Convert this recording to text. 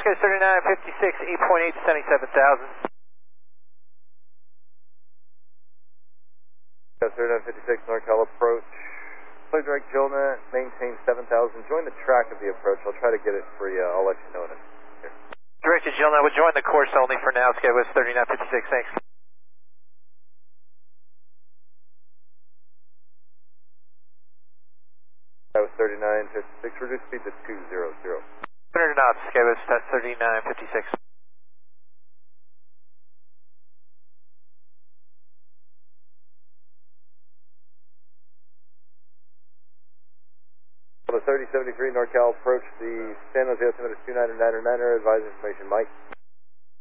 Sky 3956, 8.8 to 77,000. Sky 3956, NorCal approach. Play direct Gillnet, maintain 7,000. Join the track of the approach. I'll try to get it for you. I'll let you know in a here. Directed Gillnet, we'll join the course only for now. Skywest 3956, thanks. Skywest 3956, reduce speed to 200. 200 knots, Skywest 3956. On the 3073 NorCal approach, the San Jose altimeter is 2999er, advise information Mike.